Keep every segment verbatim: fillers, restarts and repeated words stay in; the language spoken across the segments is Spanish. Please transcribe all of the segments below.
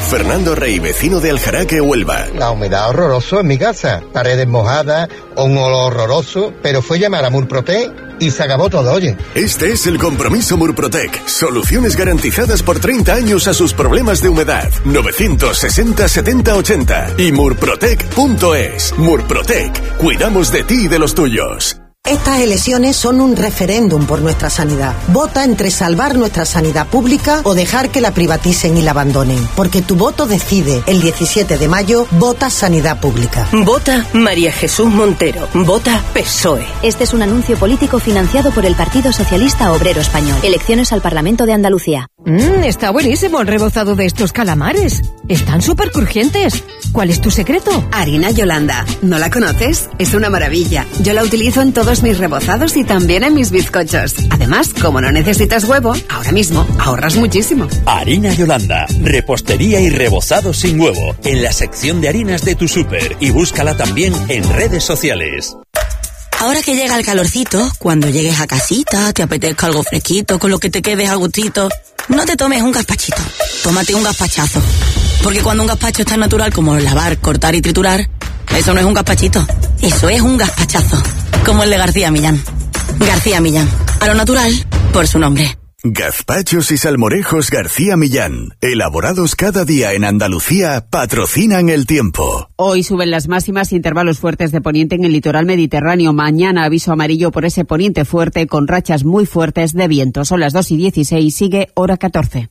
Fernando Rey, vecino de Aljaraque, Huelva. La humedad horroroso en mi casa, paredes mojadas, un olor horroroso, pero fue llamar a Murprotec y se acabó todo, oye. Este es el compromiso Murprotec. Soluciones garantizadas por treinta años a sus problemas de humedad. novecientos sesenta setenta ochenta y murprotec punto es. Murprotec. Cuidamos de ti y de los tuyos. Estas elecciones son un referéndum por nuestra sanidad. Vota entre salvar nuestra sanidad pública o dejar que la privaticen y la abandonen. Porque tu voto decide. El diecisiete de mayo, vota sanidad pública. Vota María Jesús Montero. Vota P S O E. Este es un anuncio político financiado por el Partido Socialista Obrero Español. Elecciones al Parlamento de Andalucía. Mmm, está buenísimo el rebozado de estos calamares. Están súper crujientes. ¿Cuál es tu secreto? Harina Yolanda. ¿No la conoces? Es una maravilla. Yo la utilizo en todos mis rebozados y también en mis bizcochos. Además, como no necesitas huevo, ahora mismo ahorras muchísimo. Harina Yolanda. Repostería y rebozado sin huevo. En la sección de harinas de tu súper. Y búscala también en redes sociales. Ahora que llega el calorcito, cuando llegues a casita, te apetezca algo fresquito, con lo que te quedes a gustito, no te tomes un gazpachito, tómate un gazpachazo. Porque cuando un gazpacho es tan natural como lavar, cortar y triturar, eso no es un gazpachito, eso es un gazpachazo. Como el de García Millán. García Millán, a lo natural, por su nombre. Gazpachos y salmorejos García Millán, elaborados cada día en Andalucía, patrocinan el tiempo. Hoy suben las máximas, intervalos fuertes de poniente en el litoral mediterráneo. Mañana aviso amarillo por ese poniente fuerte con rachas muy fuertes de viento. Son las dos y dieciséis, sigue hora catorce.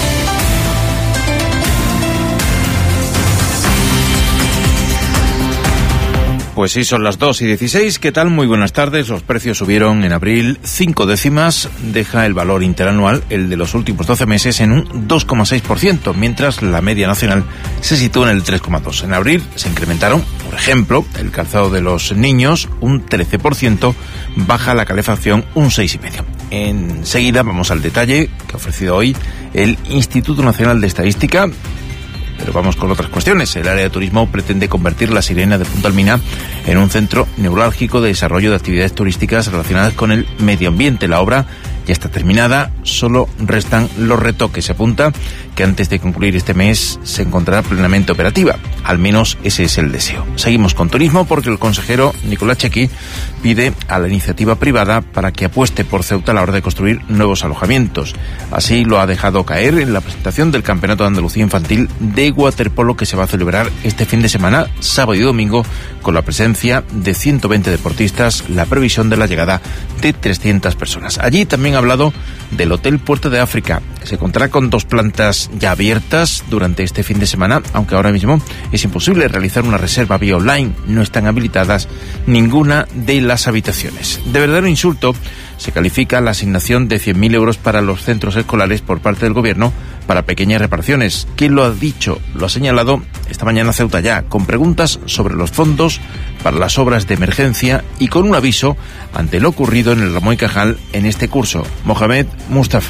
Pues sí, son las dos y dieciséis. ¿Qué tal? Muy buenas tardes. Los precios subieron en abril cinco décimas. Deja el valor interanual, el de los últimos doce meses, en un dos coma seis por ciento, mientras la media nacional se sitúa en el tres coma dos por ciento. En abril se incrementaron, por ejemplo, el calzado de los niños un trece por ciento, baja la calefacción un seis coma cinco por ciento. Enseguida vamos al detalle que ha ofrecido hoy el Instituto Nacional de Estadística. Pero vamos con otras cuestiones. El área de turismo pretende convertir la Sirena de Punta Almina en un centro neurálgico de desarrollo de actividades turísticas relacionadas con el medio ambiente. La obra ya está terminada, solo restan los retoques. Se apunta que antes de concluir este mes se encontrará plenamente operativa. Al menos ese es el deseo. Seguimos con turismo porque el consejero Nicolás Chequi pide a la iniciativa privada para que apueste por Ceuta a la hora de construir nuevos alojamientos. Así lo ha dejado caer en la presentación del Campeonato de Andalucía Infantil de waterpolo que se va a celebrar este fin de semana, sábado y domingo, con la presencia de ciento veinte deportistas, la previsión de la llegada de trescientas personas. Allí también ha hablado del Hotel Puerto de África. Se contará con dos plantas ya abiertas durante este fin de semana, aunque ahora mismo es imposible realizar una reserva vía online. No están habilitadas ninguna de las habitaciones. De verdadero insulto se califica la asignación de cien mil euros para los centros escolares por parte del Gobierno para pequeñas reparaciones. ¿Quién lo ha dicho? Lo ha señalado esta mañana Ceuta Ya, con preguntas sobre los fondos para las obras de emergencia y con un aviso ante lo ocurrido en el Ramón y Cajal en este curso. Mohamed Mustafa.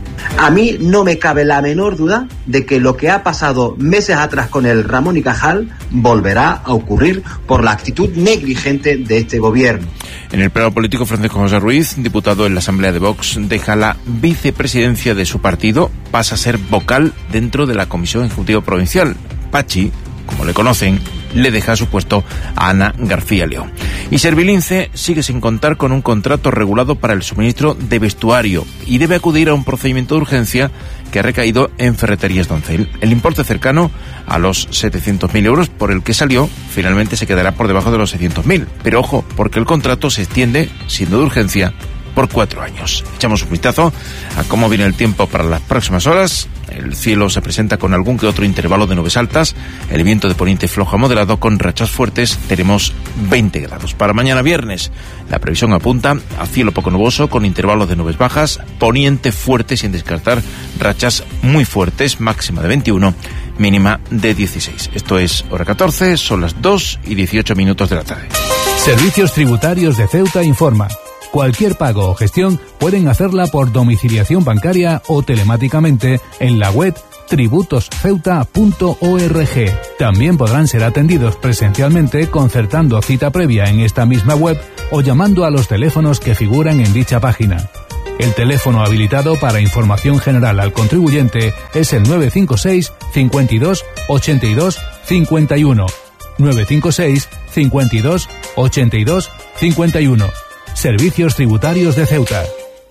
A mí no me cabe la menor duda de que lo que ha pasado meses atrás con el Ramón y Cajal volverá a ocurrir por la actitud negligente de este gobierno. En el plano político, Francisco José Ruiz, diputado en la Asamblea de Vox, deja la vicepresidencia de su partido, pasa a ser vocal dentro de la Comisión Ejecutiva Provincial. Pachi, como le conocen, le deja su puesto a Ana García León. Y Servilince sigue sin contar con un contrato regulado para el suministro de vestuario y debe acudir a un procedimiento de urgencia que ha recaído en Ferreterías Doncel. El importe cercano a los setecientos mil euros por el que salió finalmente se quedará por debajo de los seiscientos mil. Pero ojo, porque el contrato se extiende, siendo de urgencia, por cuatro años. Echamos un vistazo a cómo viene el tiempo para las próximas horas. El cielo se presenta con algún que otro intervalo de nubes altas. El viento de poniente flojo a moderado con rachas fuertes. Tenemos veinte grados. Para mañana viernes, la previsión apunta a cielo poco nuboso con intervalos de nubes bajas. Poniente fuerte sin descartar rachas muy fuertes. Máxima de veintiuno, mínima de dieciséis. Esto es hora catorce, son las dos y dieciocho minutos de la tarde. Servicios Tributarios de Ceuta informa. Cualquier pago o gestión pueden hacerla por domiciliación bancaria o telemáticamente en la web tributos ceuta punto org. También podrán ser atendidos presencialmente concertando cita previa en esta misma web o llamando a los teléfonos que figuran en dicha página. El teléfono habilitado para información general al contribuyente es el nueve cinco seis, cincuenta y dos, ochenta y dos, cincuenta y uno. nueve cinco seis, cincuenta y dos, ochenta y dos, cincuenta y uno. Servicios Tributarios de Ceuta.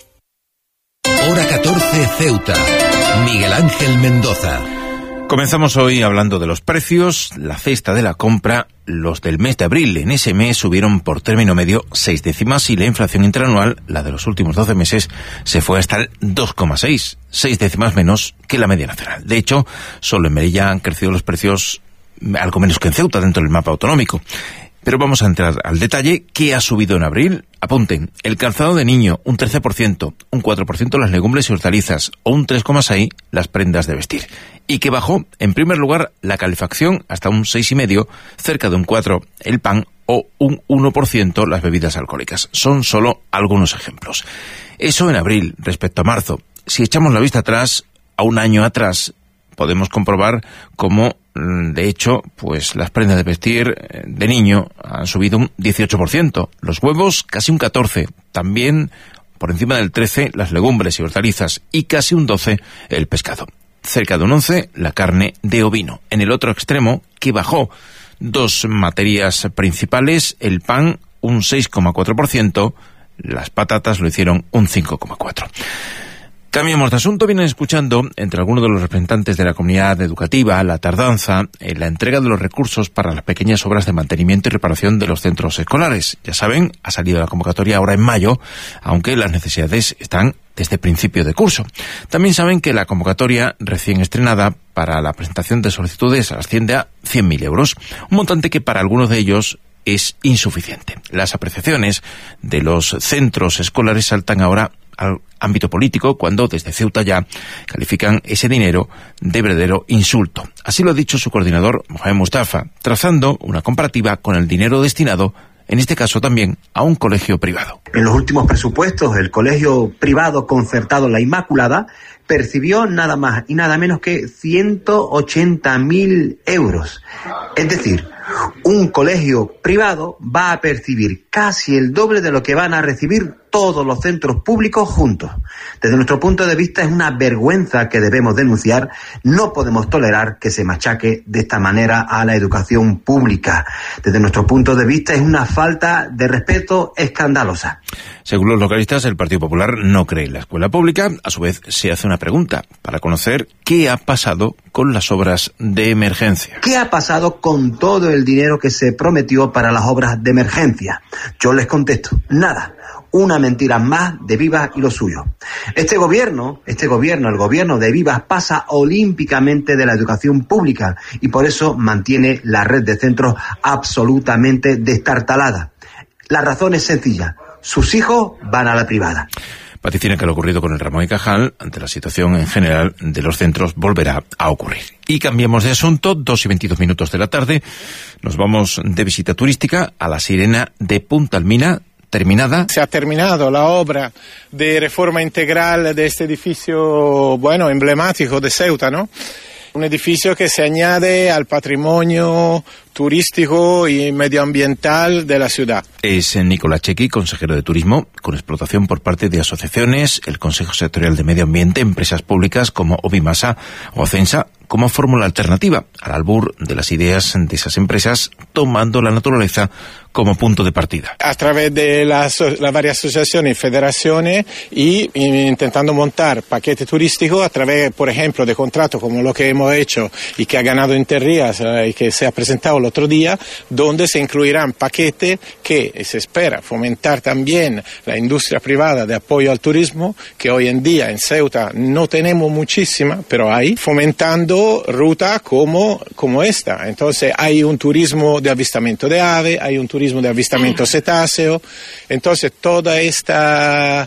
Hora catorce, Ceuta. Miguel Ángel Mendoza. Comenzamos hoy hablando de los precios, la cesta de la compra, los del mes de abril. En ese mes subieron por término medio seis décimas y la inflación interanual, la de los últimos doce meses, se fue hasta el dos coma seis, seis décimas menos que la media nacional. De hecho, solo en Melilla han crecido los precios algo menos que en Ceuta dentro del mapa autonómico. Pero vamos a entrar al detalle. ¿Qué ha subido en abril? Apunten, el calzado de niño un trece por ciento, un cuatro por ciento las legumbres y hortalizas o un tres coma seis por ciento las prendas de vestir. Y que bajó, en primer lugar, la calefacción hasta un seis coma cinco por ciento, cerca de un cuatro por ciento el pan o un uno por ciento las bebidas alcohólicas. Son solo algunos ejemplos. Eso en abril, respecto a marzo. Si echamos la vista atrás, a un año atrás, podemos comprobar cómo, de hecho, pues las prendas de vestir de niño han subido un dieciocho por ciento, los huevos casi un catorce por ciento, también por encima del trece por ciento las legumbres y hortalizas y casi un doce por ciento el pescado. Cerca de un once por ciento la carne de ovino. En el otro extremo, que bajó dos materias principales, el pan un seis coma cuatro por ciento, las patatas lo hicieron un cinco coma cuatro por ciento. Cambiamos de asunto. Vienen escuchando entre algunos de los representantes de la comunidad educativa la tardanza en la entrega de los recursos para las pequeñas obras de mantenimiento y reparación de los centros escolares. Ya saben, ha salido la convocatoria ahora en mayo, aunque las necesidades están desde principio de curso. También saben que la convocatoria recién estrenada para la presentación de solicitudes asciende a cien mil euros, un montante que para algunos de ellos es insuficiente. Las apreciaciones de los centros escolares saltan ahora al ámbito político cuando desde Ceuta ya califican ese dinero de verdadero insulto. Así lo ha dicho su coordinador, Mohamed Mustafa, trazando una comparativa con el dinero destinado, en este caso también, a un colegio privado. En los últimos presupuestos, el colegio privado concertado La Inmaculada percibió nada más y nada menos que ciento ochenta mil euros. Es decir, un colegio privado va a percibir casi el doble de lo que van a recibir todos los centros públicos juntos. Desde nuestro punto de vista es una vergüenza que debemos denunciar. No podemos tolerar que se machaque de esta manera a la educación pública. Desde nuestro punto de vista es una falta de respeto escandalosa. Según los localistas, el Partido Popular no cree en la escuela pública. A su vez, se hace una pregunta para conocer qué ha pasado con las obras de emergencia. ¿Qué ha pasado con todo el dinero que se prometió para las obras de emergencia? Yo les contesto, nada. Una mentira más de Vivas y lo suyo. Este gobierno, este gobierno, el gobierno de Vivas pasa olímpicamente de la educación pública y por eso mantiene la red de centros absolutamente destartalada. La razón es sencilla. Sus hijos van a la privada. Vaticina que lo ocurrido con el Ramón y Cajal, ante la situación en general de los centros, volverá a ocurrir. Y cambiamos de asunto, dos y veintidós minutos de la tarde, nos vamos de visita turística a la Sirena de Punta Almina, terminada. Se ha terminado la obra de reforma integral de este edificio, bueno, emblemático de Ceuta, ¿no? Un edificio que se añade al patrimonio turístico y medioambiental de la ciudad. Es Nicolás Chequi, consejero de Turismo, con explotación por parte de asociaciones, el Consejo Sectorial de Medio Ambiente, empresas públicas como Obimasa o Censa, como fórmula alternativa al albur de las ideas de esas empresas, tomando la naturaleza como punto de partida. A través de las, las varias asociaciones y federaciones y, y intentando montar paquetes turísticos a través, por ejemplo, de contratos como lo que hemos hecho y que ha ganado Interrías eh, y que se ha presentado el otro día, donde se incluirán paquetes que se espera fomentar también la industria privada de apoyo al turismo, que hoy en día en Ceuta no tenemos muchísima, pero hay, fomentando rutas como, como esta. Entonces hay un turismo de avistamiento de ave, hay un turismo de avistamiento cetáceo, entonces toda esta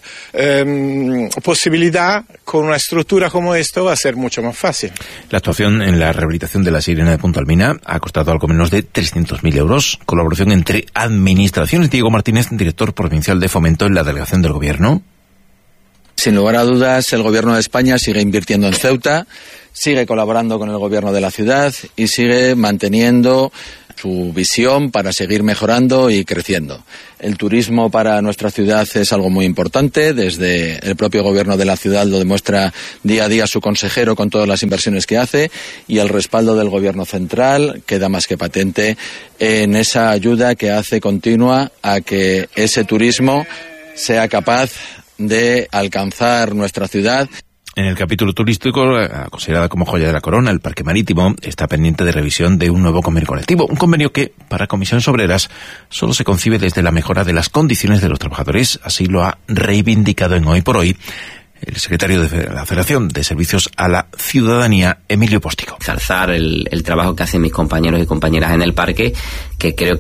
eh, posibilidad con una estructura como esta va a ser mucho más fácil. La actuación en la rehabilitación de la Sirena de Punta Almina ha costado algo menos de trescientos mil euros, colaboración entre administraciones. Diego Martínez, director provincial de Fomento en la delegación del Gobierno. Sin lugar a dudas, el Gobierno de España sigue invirtiendo en Ceuta, sigue colaborando con el Gobierno de la ciudad y sigue manteniendo su visión para seguir mejorando y creciendo. El turismo para nuestra ciudad es algo muy importante, desde el propio gobierno de la ciudad lo demuestra día a día su consejero con todas las inversiones que hace, y el respaldo del gobierno central queda más que patente en esa ayuda que hace continua a que ese turismo sea capaz de alcanzar nuestra ciudad. En el capítulo turístico, considerada como joya de la corona, el Parque Marítimo está pendiente de revisión de un nuevo convenio colectivo. Un convenio que, para Comisiones Obreras, solo se concibe desde la mejora de las condiciones de los trabajadores. Así lo ha reivindicado en Hoy por Hoy el secretario de la Federación de Servicios a la Ciudadanía, Emilio Póstigo. Calzar el, el trabajo que hacen mis compañeros y compañeras en el parque, que creo